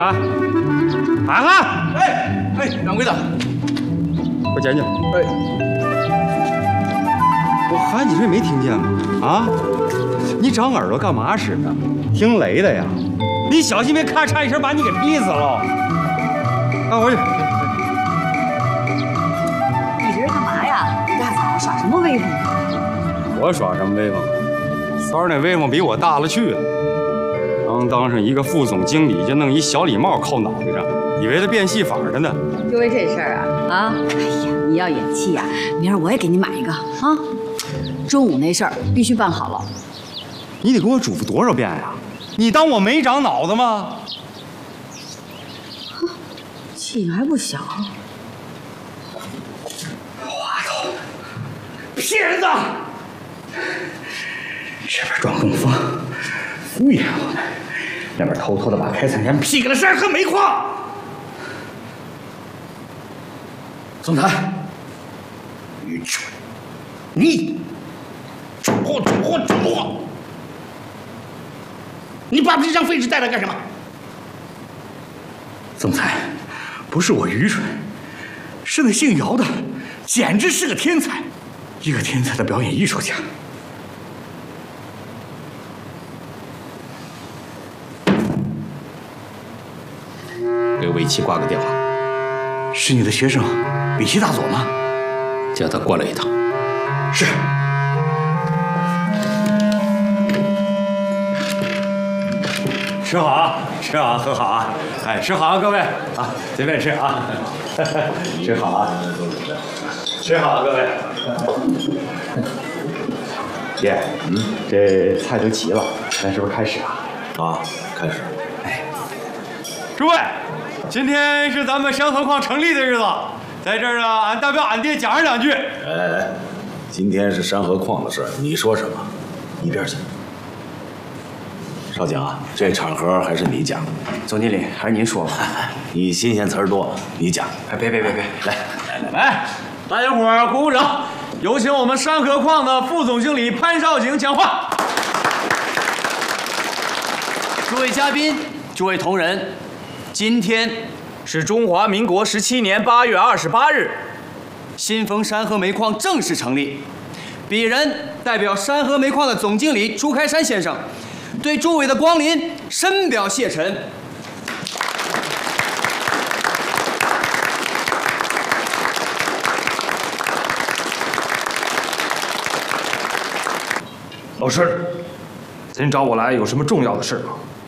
啊！喊喊！ 哎，掌柜的， 我捡捡。 哎， 我喊你这没听见吗？啊！你长耳朵干嘛使的？听雷的呀！你小心别咔嚓一声把你给劈死了！赶回去！ 你这是干嘛呀？一大早耍什么威风？ 我耍什么威风？三儿那威风比我大了去了。刚当上一个副总经理，就弄一小礼帽扣脑袋上，以为他变戏法的呢。 就为这事儿啊？啊！哎呀，你要演戏呀，明儿我也给你买一个啊！中午那事儿必须办好了。 你得给我嘱咐多少遍呀？你当我没长脑子吗？ 气性还不小。 滑头，骗子！这边装东风，敷衍我们，那边偷偷的把开采权批给了山河煤矿。总裁，愚蠢！你蠢货！你把这张废纸带来干什么？总裁，不是我愚蠢，是那姓姚的，简直是个天才，一个天才的表演艺术家。 给韦奇挂个电话。 是你的学生韦奇大佐吗？ 叫他过来一趟。 是。 吃好啊，吃好，喝好啊！哎，吃好啊，各位啊，随便吃啊，吃好啊，吃好啊，各位。爷，这菜都齐了，咱是不是开始啊？ 啊，开始。 哎，诸位，今天是咱们山河矿成立的日子，在这儿呢，俺代表俺爹讲上两句。 哎，今天是山河矿的事儿，你说什么，一边去。少讲啊，这场合还是你讲。 总经理，还是您说吧。 你新鲜词儿多，你讲。 哎，别， 来， 来，大家伙儿鼓鼓掌，有请我们山河矿的副总经理潘少景讲话。 诸位嘉宾，诸位同仁，今天是中华民国17年8月28日，新丰山河煤矿正式成立。鄙人代表山河煤矿的总经理朱开山先生，对诸位的光临深表谢忱。 老师，您找我来有什么重要的事吗？